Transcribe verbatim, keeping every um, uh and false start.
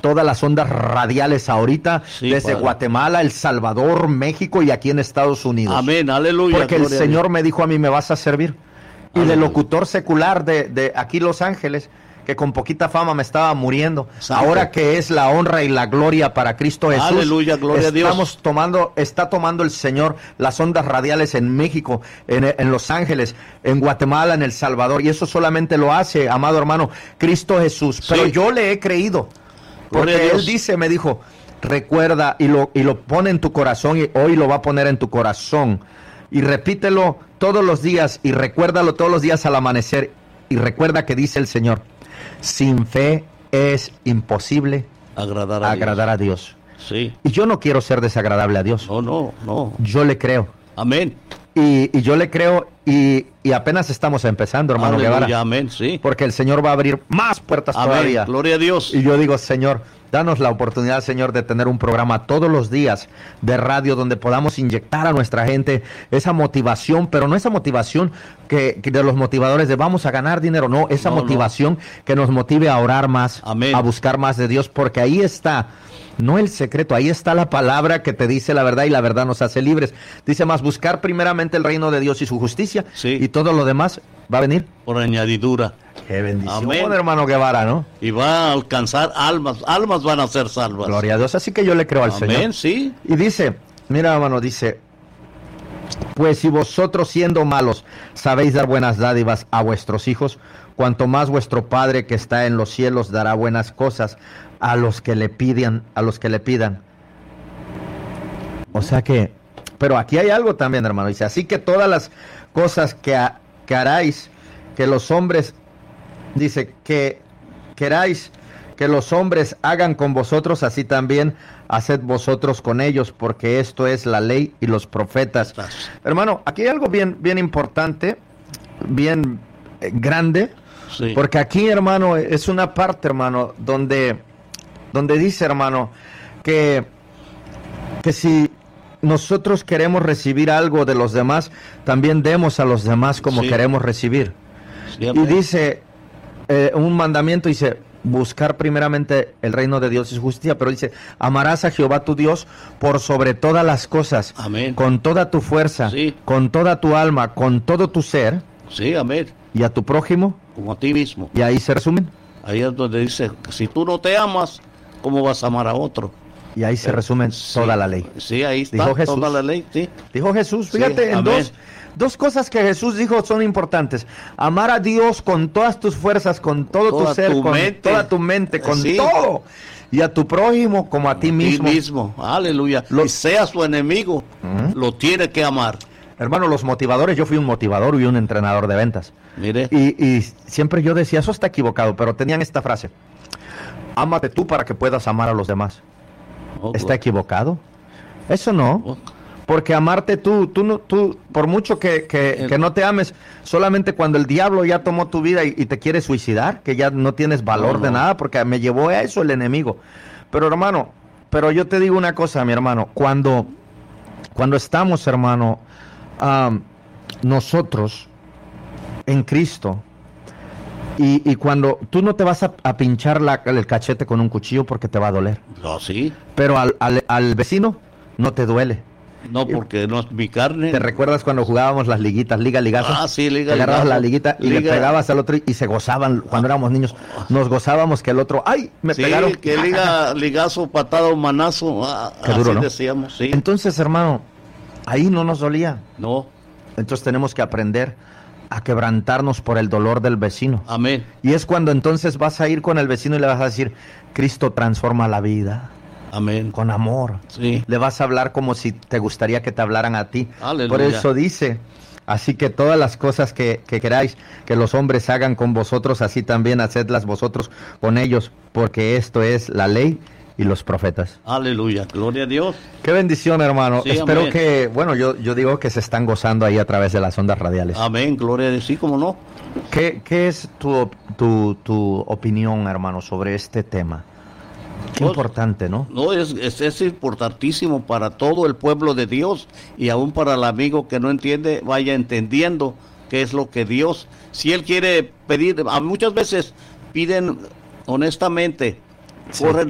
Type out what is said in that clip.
todas las ondas radiales ahorita, sí, desde Padre. Guatemala, El Salvador, México y aquí en Estados Unidos. Amén, aleluya. Porque el Señor me dijo a mí, me vas a servir. Y Aleluya. De locutor secular de, de aquí Los Ángeles, que con poquita fama me estaba muriendo. Santo. Ahora que es la honra y la gloria para Cristo Jesús. Aleluya, gloria a Dios. Estamos tomando, está tomando el Señor las ondas radiales en México, en, en Los Ángeles, en Guatemala, en El Salvador. Y eso solamente lo hace, amado hermano, Cristo Jesús. Sí. Pero yo le he creído. Porque Él dice, me dijo, recuerda, y lo, y lo pone en tu corazón, y hoy lo va a poner en tu corazón. Y repítelo todos los días, y recuérdalo todos los días al amanecer. Y recuerda que dice el Señor, sin fe es imposible agradar a agradar Dios. a Dios. Sí. Y yo no quiero ser desagradable a Dios. No, no, no. Yo le creo. Amén. Y, y yo le creo y, y apenas estamos empezando, hermano Aleluya, Guevara. amén, sí. Porque el Señor va a abrir más puertas amén, todavía. Gloria a Dios. Y yo digo, Señor, danos la oportunidad, Señor, de tener un programa todos los días de radio donde podamos inyectar a nuestra gente esa motivación, pero no esa motivación que, que de los motivadores de vamos a ganar dinero, no, esa no, motivación no. que nos motive a orar más, amén. A buscar más de Dios, porque ahí está, no el secreto, ahí está la palabra que te dice la verdad y la verdad nos hace libres. Dice más, buscar primeramente el reino de Dios y su justicia, sí. y todo lo demás va a venir por añadidura. Qué bendición, amén. Hermano Guevara, ¿no? Y va a alcanzar almas, almas van a ser salvas. Gloria a Dios, así que yo le creo al amén, Señor. Amén, sí. Y dice, mira hermano, dice, pues si vosotros siendo malos sabéis dar buenas dádivas a vuestros hijos, cuanto más vuestro Padre que está en los cielos dará buenas cosas a los que le pidan, a los que le pidan. O sea que, pero aquí hay algo también, hermano, dice, así que todas las cosas que, ha, que haráis, que los hombres, dice, que queráis que los hombres hagan con vosotros, así también haced vosotros con ellos, porque esto es la ley y los profetas. Gracias. Hermano, aquí hay algo bien, bien importante, bien eh, grande, sí. Porque aquí, hermano, es una parte, hermano, donde, donde dice, hermano, que, que si nosotros queremos recibir algo de los demás, también demos a los demás como sí. queremos recibir. Sí, y dice, eh, un mandamiento dice, buscar primeramente el reino de Dios y su justicia, pero dice, amarás a Jehová tu Dios por sobre todas las cosas, amén. Con toda tu fuerza, sí. Con toda tu alma, con todo tu ser, sí, amén. Y a tu prójimo, como a ti mismo. Y ahí se resumen. Ahí es donde dice, si tú no te amas, ¿cómo vas a amar a otro? Y ahí se resume sí, toda la ley. Sí, ahí está, dijo Jesús, toda la ley, sí. Dijo Jesús, fíjate, sí, en dos, dos cosas que Jesús dijo son importantes. Amar a Dios con todas tus fuerzas, con todo toda tu ser, tu con mente. toda tu mente, con sí. todo. Y a tu prójimo como a ti mismo. A ti mismo, aleluya. Lo, y sea su enemigo, ¿uh-huh? Lo tiene que amar. Hermano, los motivadores, yo fui un motivador y un entrenador de ventas. Mire. Y, y siempre yo decía, eso está equivocado, pero tenían esta frase. Ámate tú para que puedas amar a los demás. Oh, ¿está God. equivocado? Eso no. Oh. Porque amarte tú, tú, no, tú por mucho que, que, que no te ames, solamente cuando el diablo ya tomó tu vida y, y te quiere suicidar, que ya no tienes valor no, no. de nada, porque me llevó a eso el enemigo. Pero hermano, pero yo te digo una cosa, mi hermano, cuando, cuando estamos, hermano, um, nosotros en Cristo, y, y cuando tú no te vas a, a pinchar la, el cachete con un cuchillo porque te va a doler. No, sí. Pero al, al, al vecino no te duele. No, porque no es mi carne. ¿Te recuerdas cuando jugábamos las liguitas, liga, ligazos? Ah, sí, liga, te agarrabas ligazo, la liguita y liga. le pegabas al otro y se gozaban cuando éramos niños. Nos gozábamos que el otro, ¡ay! Me sí, pegaron. que liga, ligazo, patada o manazo. Ah, Qué duro, así ¿no? decíamos, sí. Entonces, hermano, ahí no nos dolía. No. Entonces tenemos que aprender a quebrantarnos por el dolor del vecino. Amén. Y es cuando entonces vas a ir con el vecino y le vas a decir, Cristo transforma la vida. Amén. Con amor. Sí. Le vas a hablar como si te gustaría que te hablaran a ti. Aleluya. Por eso dice, así que todas las cosas que, que queráis que los hombres hagan con vosotros, así también hacedlas vosotros con ellos, porque esto es la ley y los profetas. Aleluya, gloria a Dios. Qué bendición, hermano. Sí, Espero amén. que, bueno, yo, yo digo que se están gozando ahí a través de las ondas radiales. Amén, gloria a Dios, sí, cómo no. ¿Qué, qué es tu, tu, tu opinión, hermano, sobre este tema? Qué no, importante, ¿no? No, es, es, es importantísimo para todo el pueblo de Dios y aún para el amigo que no entiende, vaya entendiendo qué es lo que Dios, si él quiere pedir, a muchas veces piden honestamente, sí. corren